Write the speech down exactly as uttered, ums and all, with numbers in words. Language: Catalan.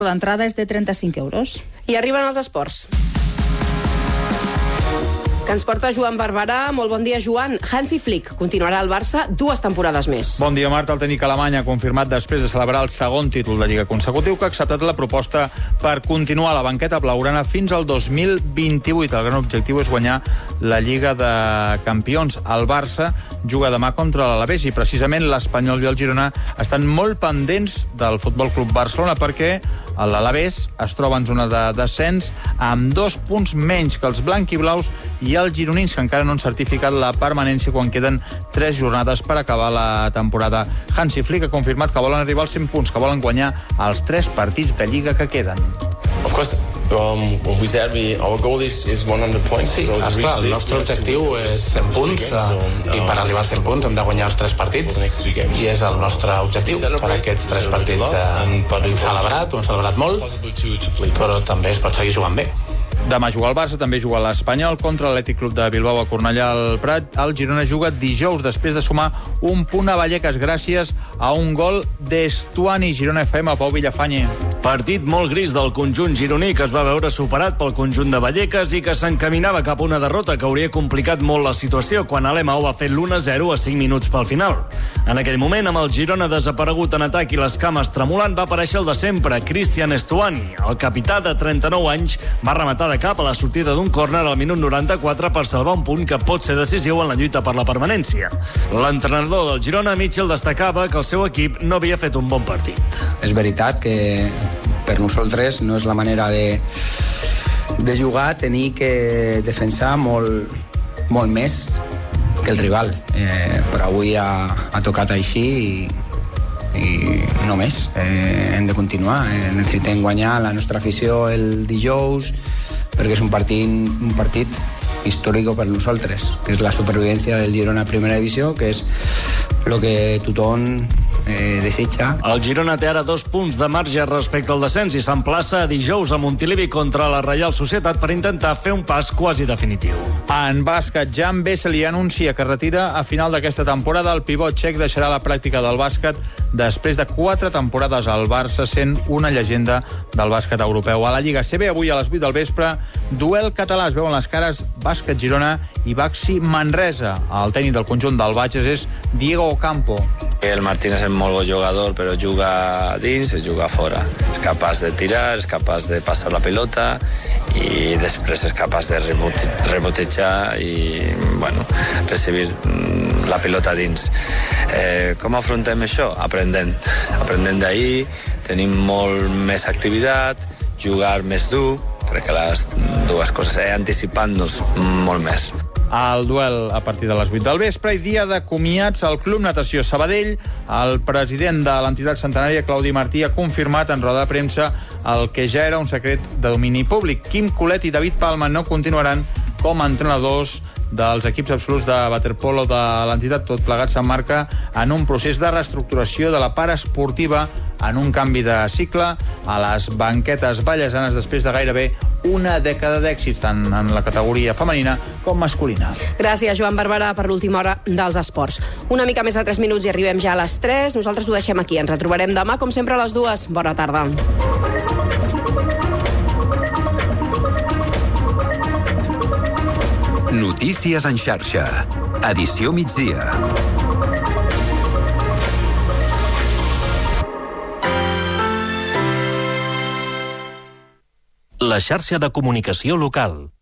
L'entrada és de trenta-cinc euros. I arriben els esports, que ens porta Joan Barberà. Molt bon dia, Joan. Hansi Flick continuarà al Barça dues temporades més. Bon dia, Marta. El tècnic alemany ha confirmat després de celebrar el segon títol de Lliga consecutiu que ha acceptat la proposta per continuar a la banqueta blaugrana fins al dos mil vint-i-vuit. El gran objectiu és guanyar la Lliga de Campions. El Barça juga demà contra l'Alavés i precisament l'Espanyol i el Girona estan molt pendents del Futbol Club Barcelona perquè l'Alavés es troba en zona de descens amb dos punts menys que els blanquiblaus i els gironins, que encara no han certificat la permanència quan queden tres jornades per acabar la temporada. Hansi Flick ha confirmat que volen arribar als cent punts, que volen guanyar els tres partits de Lliga que queden. Of course, um, we said we, our goal is, is one hundred points. Sí, esclar, el nostre objectiu és cent punts uh, i per arribar als cent punts hem de guanyar els tres partits i és el nostre objectiu per aquests tres partits. Uh, hem celebrat, ho hem celebrat molt, però també es pot seguir jugant bé. Demà juga el Barça, també juga l'Espanyol contra l'Atlètic Club de Bilbao a Cornellà al Prat. El Girona juga dijous després de sumar un punt a Vallecas gràcies a un gol d'Estuani. Girona F M, Pau Villafañe. Partit molt gris del conjunt gironí que es va veure superat pel conjunt de Vallecas i que s'encaminava cap a una derrota que hauria complicat molt la situació quan l'Emao va fer l'u a zero a cinc minuts pel final. En aquell moment, amb el Girona desaparegut en atac i les cames tremolant, va aparèixer el de sempre, Cristian Estuani. El capità de trenta-nou anys va rematar de cap a la sortida d'un córner al minut noranta-quatre per salvar un punt que pot ser decisiu en la lluita per la permanència. L'entrenador del Girona, Mitchell, destacava que el seu equip no havia fet un bon partit. És veritat que per nosaltres no és la manera de, de jugar, tenir que defensar molt, molt més que el rival. Eh, però avui ha, ha tocat així i, i no més. Eh, hem de continuar. Eh, necessitem guanyar la nostra afició el dijous, perquè és un partit, un partit històric per nosaltres, que és la supervivència del Girona a primera divisió, que és el que tothom eh, desitja. El Girona té ara dos punts de marge respecte al descens i s'emplaça dijous a Montilivi contra la Reial Societat per intentar fer un pas quasi definitiu. En bàsquet, Jan Vesely anuncia que retira a final d'aquesta temporada. El pivot txec deixarà la pràctica del bàsquet després de quatre temporades al Barça, sent una llegenda del bàsquet europeu. A la Lliga C B, avui a les vuit del vespre, duel català. Es veuen les cares Bàsquet Girona i Baxi Manresa. El tècnic del conjunt del Bages és Diego Ocampo. El Martínez és molt bon jugador, però juga dins i juga fora. És capaç de tirar, és capaç de passar la pilota i després és capaç de rebotejar i, bueno, recibir la pilota dins. Eh, com afrontem això? Aprenent. Aprenent d'ahir, tenim molt més activitat, jugar més dur, crec que les dues coses, eh, anticipant-nos molt més. El duel a partir de les vuit del vespre i dia de comiats al Club Natació Sabadell. El president de l'entitat centenària, Claudi Martí, ha confirmat en roda de premsa el que ja era un secret de domini públic. Quim Colet i David Palma no continuaran com a entrenadors dels equips absoluts de waterpolo de l'entitat. Tot plegat s'emmarca en un procés de reestructuració de la part esportiva, en un canvi de cicle a les banquetes vallesanes després de gairebé una dècada d'èxits tant en la categoria femenina com masculina. Gràcies, Joan Barberà, per l'última hora dels esports. Una mica més de tres minuts i arribem ja a les tres. Nosaltres ho deixem aquí. Ens retrobarem demà, com sempre, a les dues. Bona tarda. Notícies en xarxa. Edició migdia. La xarxa de comunicació local.